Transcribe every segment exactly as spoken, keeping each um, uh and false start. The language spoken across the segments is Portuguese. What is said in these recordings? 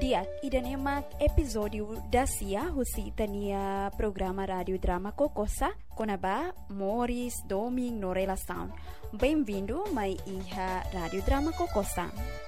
Dia, idanemak episódio da C I A, husi tania programa rádio drama Kokosa, konaba Morris Doming no relação. Bem-vindo, mai iha rádio drama Kokosa.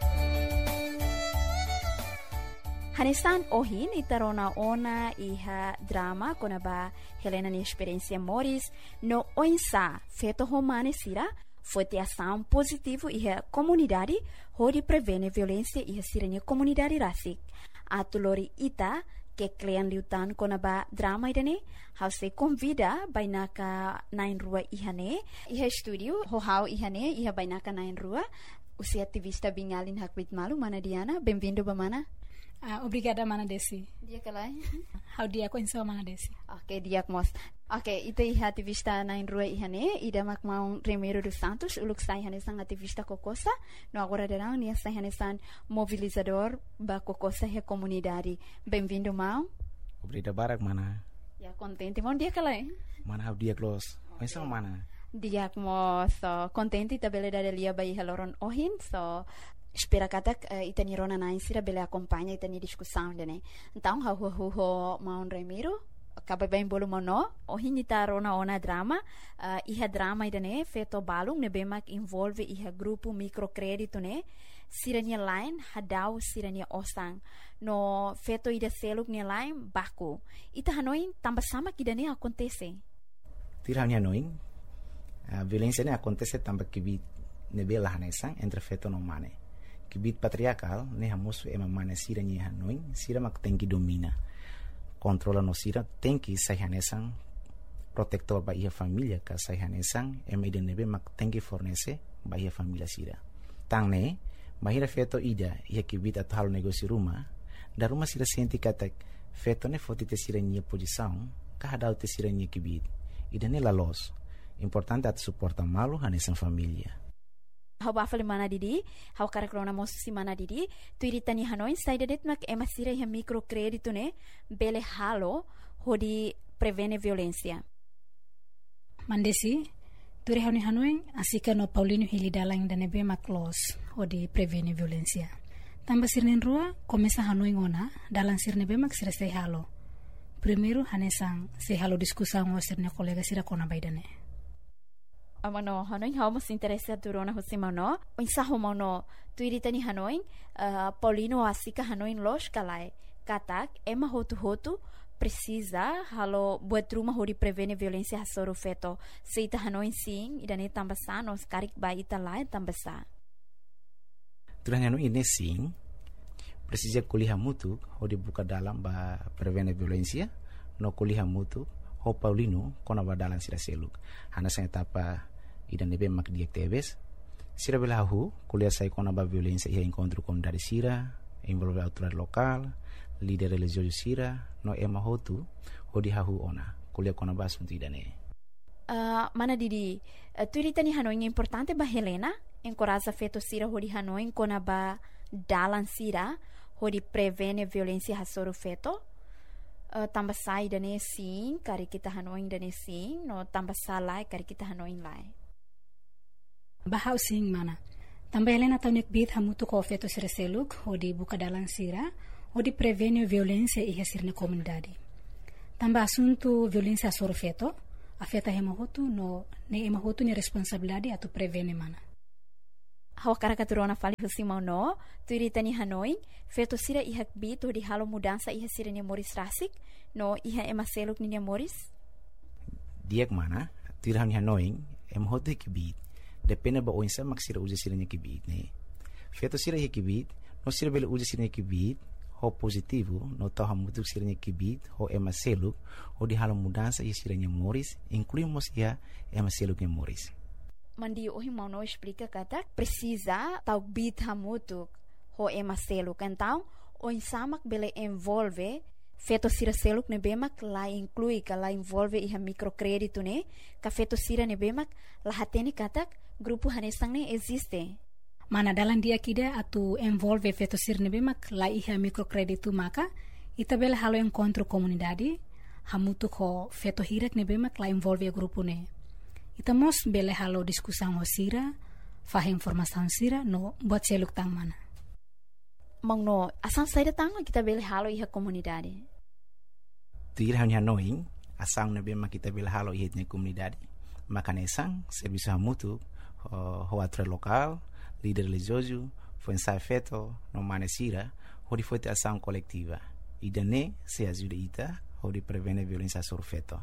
Hanesan ohin itarona ona iha drama konaba Helena ni experiência Morris no oinsa feto romane sira foi ação positivo e a comunidade onde prevene violência e a sirene comunidade rasik. A tulori ita que klean liutan konaba drama idane, how se convida bainaka nain rua ihane, iha studio ho how ihane iha bainaka nain rua, usi ativista bingalin hakwit malu mana Diana, bem-vindo bamana. Uh, obrigada, Mana Desi. Dia kalai. How dia ko insa Mana Desi. Okay, dia mos. Okay, ito iha ativista na inrua ihane, ida makmaong Remiro dos Santos, uluk sa ihane sang ativista Kokosa, no agora derang niya sa ihane sang mobilizador ba Kokosa he comunidade. Bem-vindo, Mau. Obrigado, Barak, Mana. Ya, contente, mon dia kalai. Mana, how dia close. Okay. Insa Mana. Dia mo, so, contente tabele da delia ba ihaloron ohin, so, espera katak uh, itani rona na insira bele acompanha itani discussão dene então ha hu hu ho maun Remiro acaba bem bolo mono o hinita rona ona drama uh, iha drama idane feto balung ne bemak involve iha grupo microcredito ne sirania line hadau sirania osang no feto ida seluk ne line baku ita hanoin tamba sama kidane acontece tirania noin a violência ne acontece tamba kibi ne bela hanesang entre feto no mane kibit patriarcal ne hamus ema mana sira ni hanoin sira mak tenki domina controla no sira tenki sai hanesang protector ba ia família ka sai hanesang ema ide nebe mak tenki fornece ba ia família sira tang ne mahira feto ida ia kibit atal negócio ruma da ruma sira senti katak feto ne foti te sira ni posição ka hadau te sira ni kibit ida ne la los importante at suporta malu hanesang família. Hau bafale mana didi, hau karakrona mosu si mana didi, tu iritani hanoin saida det mak ema sira iha microcredito ne bele halo hodi prevene violência. Mandesi, tu rehani hanoin asika no Paulino Hilidalang da nebe mak los hodi prevene violência. Tamba sirnen rua começa hanoin ona dalam sir nebe mak sira sei halo. Primeiro hanesang sei halo discussão o sirne colega sira kona baidane. Amano hanoin hau mas interessa durona hosimano o insaho mano tu iritani hanoin uh, Paulino asika hanoin los kalai katak ema hotu hotu precisa halo buat rumah hori prevene violência hasoro feto seita hanoin sim idane tambasa nos karik ba ita lai tambasa turanya no ine sim precisa kuliah mutu hori buka dalam ba prevene violência no kuliah mutu ho Paulino kona ba dalam sira seluk hana sa etapa idan nebe mak diak tebes sira belahu kuliah sai kona ba violência ia encontro com dari sira envolve autoridade local líder religioso sira no ema hotu hodi hahu ona kuliah kona ba assunto idane uh, mana didi uh, tu iritani hanoin importante ba Helena encoraja feto sira hodi hanoin kona ba dalan sira hodi prevene violência hasoro feto uh, tamba sai dane sim kari kita hanoin dane sim no tamba salai kari kita hanoin lai Bahau sing mana. Tambah Helena taunik bit hamutu ko feto sira seluk hodi buka dalang sira hodi prevene violência e sirne comunidade. Tambah assunto violência soro feto afeta hemahotu no ne emahotu ni responsabilidade atu prevene mana. Hawa karakaturona fali husimau no tu iritani hanoin feto sira ihak bit hodi halo mudança iha sira ni Morris rasik no iha ema seluk ni Morris. Diak mana tirang hanoin emahotu kibit depende ba oinsa mak sira uja sira nya kibit ne feto sira ya kibit no sira bele uja sira nya kibit ho positivo no tau hamutuk sira nya kibit ho ema seluk ho di halam mudança ya sira nya Morris incluímos ya ema seluk nya Morris mandi ohi mau no explica katak precisa tau bit hamutuk ho ema seluk então oinsa mak bele envolve feto sira seluk ne bemak la inclui ka la envolve iha microcredito ne ka feto sira ne bemak la hateni katak grupo hanesang ne existe mana dalam dia kida atu envolve feto sira ne bemak la iha microcredito maka ita bela halo encontro comunidade hamutu ko feto hirak ne bemak la envolve grupo ne ita mos bela halo diskusan ho sira faham informação sira no buat seluk tang mana Mangno, asang saída tanga kita bele halo iha komunidade. Tuir hanya noing, asang na bema kita bele halo iha na komunidade. Makanesang, serviço mútuo, hoatra local, líder religioso, foi ensaio feito, no manesira, onde foi ter ação coletiva. E daí se ajuda ita, onde prevene violência sobre feto.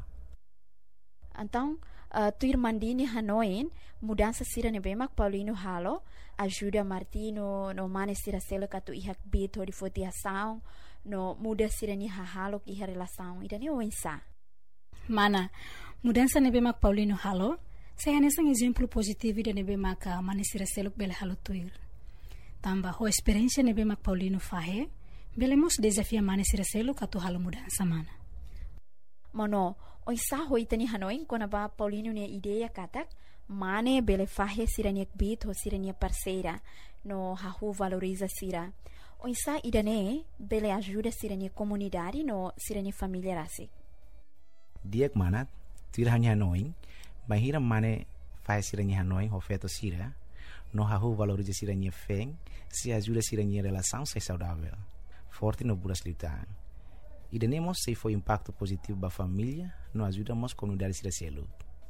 Então, uh, tuir mandini hanoin, mudança sira nebemak Paulino halo, ajuda Martino no manesira selo katu ihak bit, onde foi ter ação, no muda sira ni halo iha relação. E daí o ensa. Mana, mudança nebemak Paulino halo, saya nesang exemplo positivo da nebemak manesira selo bela halo tuir. Tamba ho experiência nebemak Paulino fahe, belemos desafia manesira selo katu halo mudança mana. Mano, oi sa hoi tani hanoin kona ba Paulino ne ideia katak mane bele fahe sirania bit ho sirania parceira no hahu valoriza sira. Oi sa idane bele ajuda sirania comunidade no sirania família rasi. Diak manat tuir hanya hanoin bahira mane fahe sirania hanoin ho feto sira no hahu valoriza sirania feng se ajuda sirania relação se saudável. Forte no buras litan. E tenemos se foi impacto positivo para a família, nos ajudamos a comunidade de selo.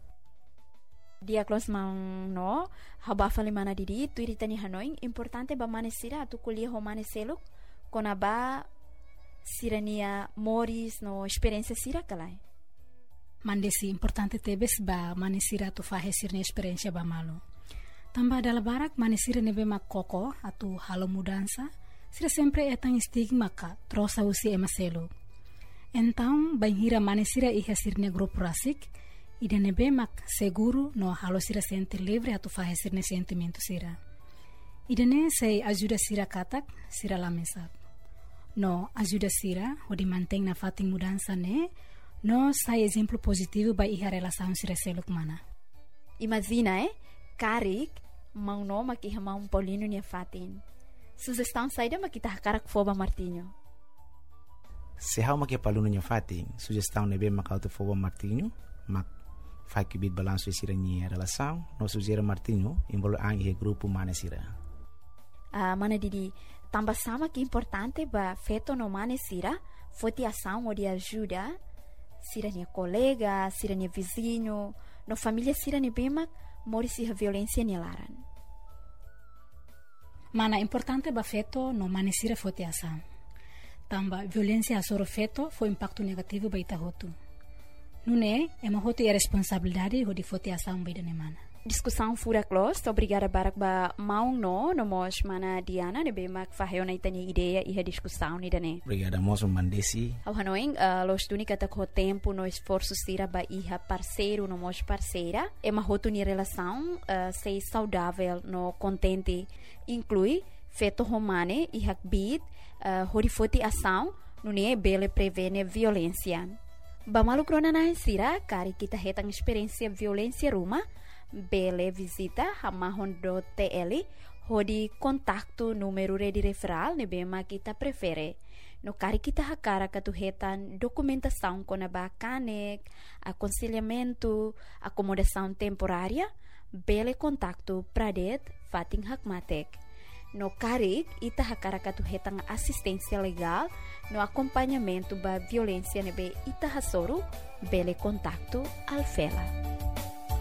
Dia close mang no, haba fali mana didi, tu iritani hanoi, importante ba manesira tu kuliah ho maneselo, kona ba sirania moris no experiência sira kalai. Mandesi importante tebes ba manesira tu fahe sirne experiência ba malo. Tamba dala barak manesira nebe mak koko atu halo mudança, sira sempre etang stigma ka trosa usi emaselo. Então, banhira manesira iha sirne grupo rasik, ida nebe mak seguro no halo sira sente livre atu fahe sirne sentimento sira. Ida ne sei ajuda sira katak, sira lamesap. No ajuda sira, o di manteng na fating mudança ne, no sai exemplo positivo ba iha relação sira seluk mana. Imagina, eh? Karik, mang no makiha mang Paulino niya fatin. Sugestão saída makita hakarak foba Martinho. Se há uma que é para aluno fating, sugestão nebe macauto foba Martinho, mac faz que bit balanço e sirania relação, no sugere Martinho envolve ang grupo manesira. Ah, mana didi, tambah sama que importante ba feto no manesira, foi te ação ou de ajuda, sirania colega, sirania vizinho, no família sirania bema, mori se a violência nelaran. Mana importante ba feto no manesira foi te ação. Tamba violência a feto foi impacto negativo ba ita hotu. Nune, é uma hotu e responsabilidade ho di fote ação ba ida nemana. Discussão fura close, obrigada barak ba maung no, no mos mana Diana, nebe mak faheo na itani ideia e a discussão ni dane. Obrigada mos mandesi. Ao hanoing, uh, los duni kata ko tempo no esforço sira ba iha parceiro no mos parceira, é uma hotu ni relação uh, sei saudável no contente, inclui feto romane e hakbit uh, horifoti ação nune bele prevene violência. Bamalu krona na sira kari kita hetang experiência violência ruma bele visita hamahon do T L hodi kontaktu número de referral ne bema kita prefere. No kari kita hakara katu hetan documentação kona ba kanek, aconselhamento, acomodação temporária, bele kontaktu pradet fating hakmatek. No karik, ita hakara katu hetang assistência legal no acompanhamento ba violência nebe ita hasoro bele contacto alfela.